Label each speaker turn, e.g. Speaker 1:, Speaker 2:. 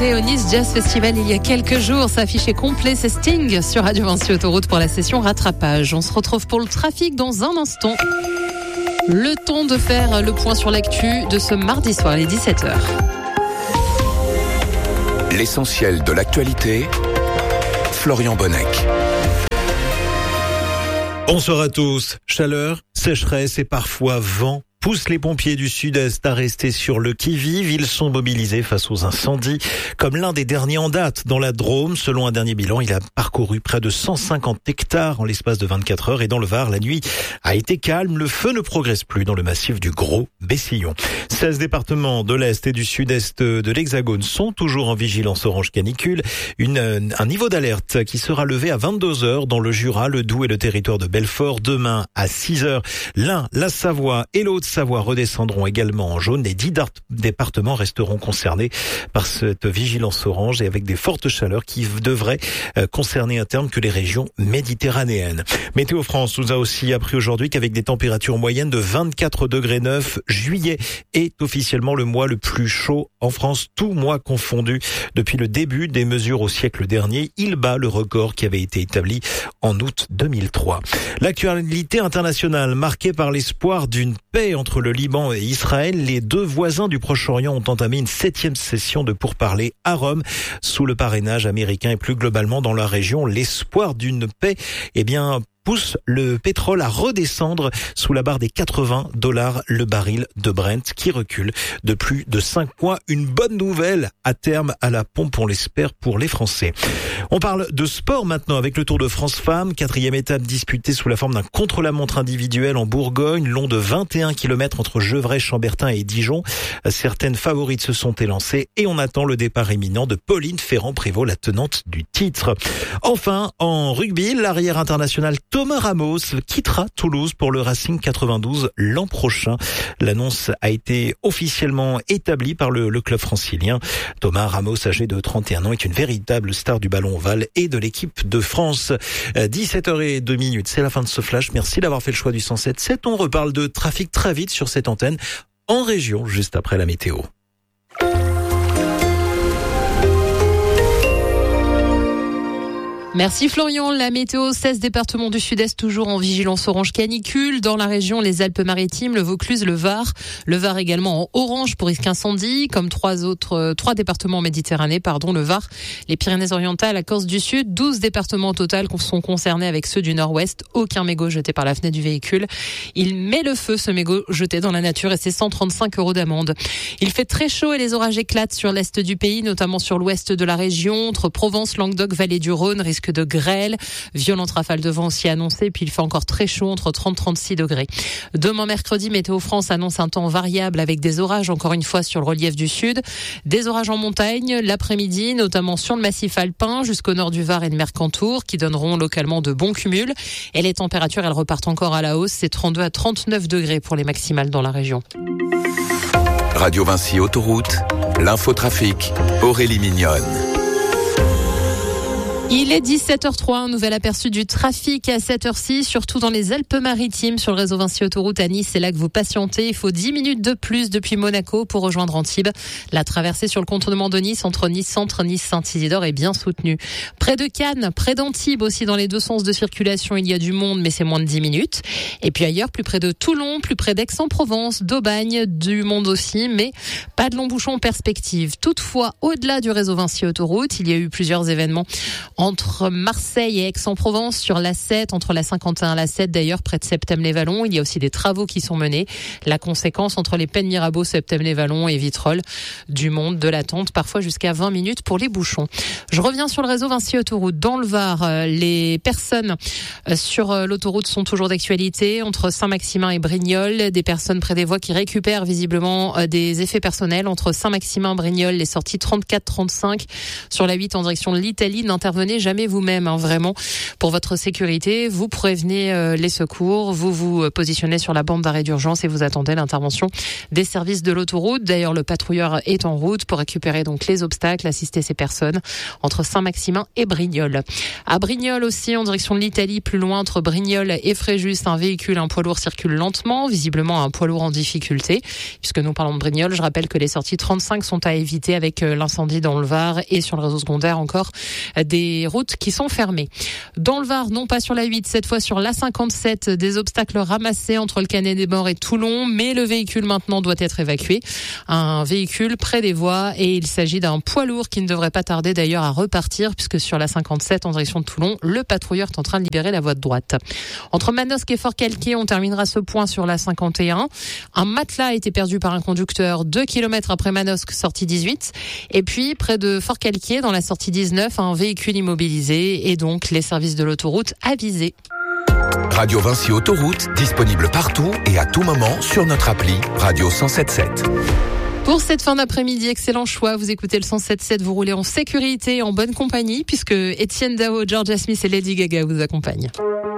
Speaker 1: Et au Nice Jazz Festival, il y a quelques jours, ça affichait complet, c'est Sting sur Radio Vinci Autoroute pour la session rattrapage. On se retrouve pour le trafic dans un instant. Le temps de faire le point sur l'actu de ce mardi soir, les 17h.
Speaker 2: L'essentiel de l'actualité, Florian Bonnec.
Speaker 3: Bonsoir à tous. Chaleur, sécheresse et parfois vent poussent les pompiers du Sud-Est à rester sur le qui-vive. Ils sont mobilisés face aux incendies. Comme l'un des derniers en date dans la Drôme, selon un dernier bilan, il a parcouru près de 150 hectares en l'espace de 24 heures. Et dans le Var, la nuit a été calme. Le feu ne progresse plus dans le massif du Gros-Bessillon. 16 départements de l'Est et du Sud-Est de l'Hexagone sont toujours en vigilance orange canicule. Un niveau d'alerte qui sera levé à 22 heures dans le Jura, le Doubs et le territoire de Belfort. Demain à 6 heures, l'Ain, la Savoie et l'Haute Savoie redescendront également en jaune. Les 10 départements resteront concernés par cette vigilance orange et avec des fortes chaleurs qui devraient concerner à terme que les régions méditerranéennes. Météo France nous a aussi appris aujourd'hui qu'avec des températures moyennes de 24 degrés 9, juillet est officiellement le mois le plus chaud en France, tout mois confondu. Depuis le début des mesures au siècle dernier, il bat le record qui avait été établi en août 2003. L'actualité internationale marquée par l'espoir d'une paix entre le Liban et Israël, les deux voisins du Proche-Orient ont entamé une 7e session de pourparlers à Rome sous le parrainage américain et plus globalement dans la région. L'espoir d'une paix, pousse le pétrole à redescendre sous la barre des $80 le baril de Brent qui recule de plus de 5 mois. Une bonne nouvelle à terme à la pompe, on l'espère pour les Français. On parle de sport maintenant avec le Tour de France Femmes, 4e étape disputée sous la forme d'un contre-la-montre individuel en Bourgogne, long de 21 km entre Gevrey, Chambertin et Dijon. Certaines favorites se sont élancées et on attend le départ imminent de Pauline Ferrand-Prévot, la tenante du titre. Enfin, en rugby, l'arrière international Thomas Ramos quittera Toulouse pour le Racing 92 l'an prochain. L'annonce a été officiellement établie par le club francilien. Thomas Ramos, âgé de 31 ans, est une véritable star du ballon ovale et de l'équipe de France. 17h02, c'est la fin de ce flash. Merci d'avoir fait le choix du 107.7. On reparle de trafic très vite sur cette antenne en région, juste après la météo.
Speaker 1: Merci Florian. La météo, 16 départements du Sud-Est toujours en vigilance orange canicule. Dans la région, les Alpes-Maritimes, le Vaucluse, le Var. Le Var également en orange pour risque incendie, comme trois départements méditerranéens, le Var, les Pyrénées-Orientales, la Corse du Sud. 12 départements au total sont concernés avec ceux du Nord-Ouest. Aucun mégot jeté par la fenêtre du véhicule. Il met le feu, ce mégot jeté dans la nature, et c'est 135 € d'amende. Il fait très chaud et les orages éclatent sur l'Est du pays, notamment sur l'Ouest de la région, entre Provence, Languedoc, Vallée du Rhône, risque de grêle, violente rafale de vent aussi annoncée, puis il fait encore très chaud, entre 30 et 36 degrés. Demain mercredi, Météo France annonce un temps variable avec des orages encore une fois sur le relief du sud, des orages en montagne l'après-midi, notamment sur le massif alpin jusqu'au nord du Var et de Mercantour, qui donneront localement de bons cumuls. Et les températures, elles repartent encore à la hausse, c'est 32 à 39 degrés pour les maximales dans la région.
Speaker 2: Radio Vinci Autoroute, l'infotrafic, Aurélie Mignonne.
Speaker 1: Il est 17h03, un nouvel aperçu du trafic à cette heure-ci, surtout dans les Alpes-Maritimes sur le réseau Vinci Autoroute à Nice. C'est là que vous patientez. Il faut 10 minutes de plus depuis Monaco pour rejoindre Antibes. La traversée sur le contournement de Nice entre Nice Centre, Nice Saint-Isidore est bien soutenue. Près de Cannes, près d'Antibes aussi, dans les deux sens de circulation, il y a du monde, mais c'est moins de 10 minutes. Et puis ailleurs, plus près de Toulon, plus près d'Aix-en-Provence, d'Aubagne, du monde aussi, mais pas de longs bouchons en perspective. Toutefois, au-delà du réseau Vinci Autoroute, il y a eu plusieurs événements entre Marseille et Aix-en-Provence sur l'A7, entre la 51 et la 7 d'ailleurs, près de Septèmes-les-Vallons. Il y a aussi des travaux qui sont menés. La conséquence entre les Pennes Mirabeau, Septèmes-les-Vallons et Vitrolles, du monde, de l'attente, parfois jusqu'à 20 minutes pour les bouchons. Je reviens sur le réseau Vinci Autoroute. Dans le Var, les personnes sur l'autoroute sont toujours d'actualité. Entre Saint-Maximin et Brignoles, des personnes près des voies qui récupèrent visiblement des effets personnels. Entre Saint-Maximin et Brignoles, les sorties 34-35 sur la 8 en direction de l'Italie n'intervenaient n'allez jamais vous-même, vraiment. Pour votre sécurité, vous prévenez les secours, vous vous positionnez sur la bande d'arrêt d'urgence et vous attendez l'intervention des services de l'autoroute. D'ailleurs, le patrouilleur est en route pour récupérer donc les obstacles, assister ces personnes entre Saint-Maximin et Brignoles. À Brignoles aussi, en direction de l'Italie, plus loin entre Brignoles et Fréjus, un poids lourd circule lentement, visiblement un poids lourd en difficulté. Puisque nous parlons de Brignoles, je rappelle que les sorties 35 sont à éviter avec l'incendie dans le Var et sur le réseau secondaire encore des routes qui sont fermées. Dans le Var, non pas sur la 8, cette fois sur la 57, des obstacles ramassés entre le Canet-des-Morts et Toulon, mais le véhicule maintenant doit être évacué. Un véhicule près des voies et il s'agit d'un poids lourd qui ne devrait pas tarder d'ailleurs à repartir puisque sur la 57 en direction de Toulon, le patrouilleur est en train de libérer la voie de droite. Entre Manosque et Fort-Calquier, on terminera ce point sur la 51. Un matelas a été perdu par un conducteur 2 km après Manosque, sortie 18. Et puis, près de Fort-Calquier, dans la sortie 19, un véhicule immobilisé et donc les services de l'autoroute avisés.
Speaker 2: Radio Vinci Autoroute, disponible partout et à tout moment sur notre appli Radio 107.7.
Speaker 1: Pour cette fin d'après-midi, excellent choix. Vous écoutez le 107.7, vous roulez en sécurité, en bonne compagnie, puisque Étienne Dao, Georgia Smith et Lady Gaga vous accompagnent.